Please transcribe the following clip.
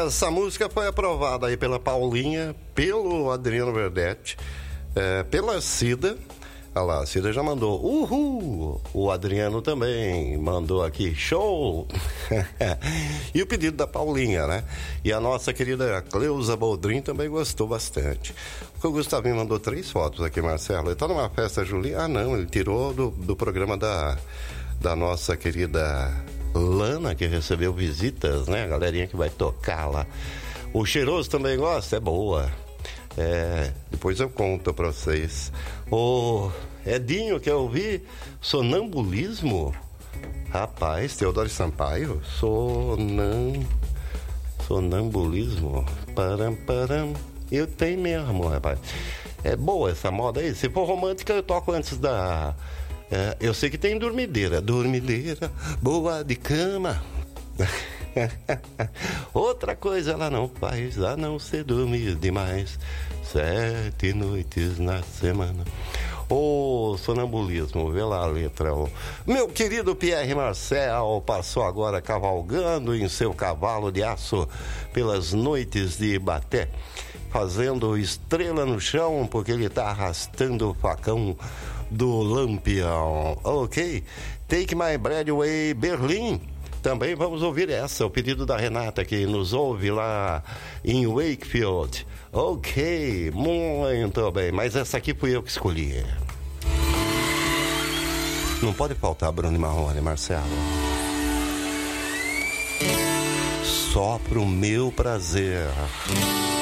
Essa música foi aprovada aí pela Paulinha, pelo Adriano Verdetti, pela Cida. Olha lá, a Cida já mandou uhul, o Adriano também mandou aqui, show. E o pedido da Paulinha, né? E a nossa querida Cleusa Boldrin também gostou bastante. O Gustavinho mandou 3 fotos aqui, Marcelo. Ele tá numa festa julina? Ah, não, ele tirou do programa da nossa querida Lana, que recebeu visitas, né? A galerinha que vai tocar lá. O Cheiroso também gosta? É boa. Depois eu conto pra vocês. O Edinho, quer ouvir sonambulismo? Rapaz, Teodoro Sampaio, sonambulismo. Param. Eu tenho mesmo, rapaz. É boa essa moda aí. Se for romântica, eu toco antes da... eu sei que tem dormideira, boa de cama. Outra coisa ela não faz, a não ser dormir demais 7 noites na semana. Sonambulismo, vê lá a letra. Meu querido Pierre Marcel passou agora cavalgando em seu cavalo de aço pelas noites de Ibaté, fazendo estrela no chão, porque ele tá arrastando o facão do Lampião. Ok, Take My Breath Away, Berlim. Também vamos ouvir essa, o pedido da Renata, que nos ouve lá em Wakefield. Ok, muito bem, mas essa aqui fui eu que escolhi. Não pode faltar Bruno e Marrone, Marcelo. Só pro meu prazer.